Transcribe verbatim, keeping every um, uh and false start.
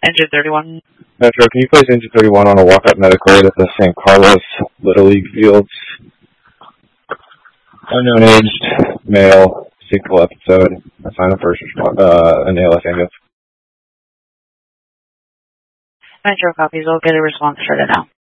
Engine thirty-one. Metro, can you place Engine thirty-one on a walk-up medical at the Saint Carlos Little League Fields? Unknown aged, male, sequel episode. Assign a first response, uh, an A L S ambulance. Metro copies. I'll get a response started now.